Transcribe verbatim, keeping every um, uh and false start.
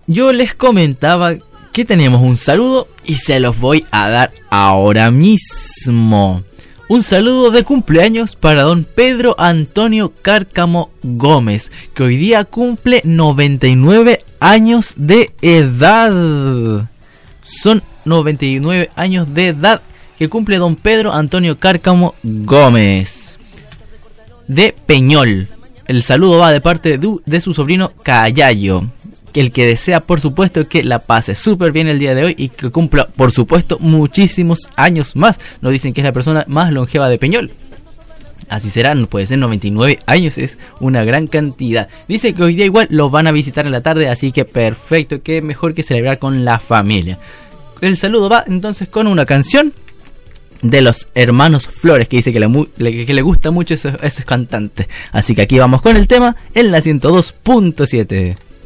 yo les comentaba que teníamos un saludo y se los voy a dar ahora mismo. Un saludo de cumpleaños para don Pedro Antonio Cárcamo Gómez, que hoy día cumple noventa y nueve años de edad. Son noventa y nueve años de edad que cumple don Pedro Antonio Cárcamo Gómez, de Peñol. El saludo va de parte de, de su sobrino Callayo, el que desea por supuesto que la pase súper bien el día de hoy y que cumpla por supuesto muchísimos años más. Nos dicen que es la persona más longeva de Peñol. Así será, no puede ser, noventa y nueve años es una gran cantidad. Dice que hoy día igual los van a visitar en la tarde, así que perfecto, que mejor que celebrar con la familia. El saludo va entonces con una canción de los hermanos Flores, que dice que le, que le gusta mucho esos, esos cantantes. Así que aquí vamos con el tema en la ciento dos punto siete.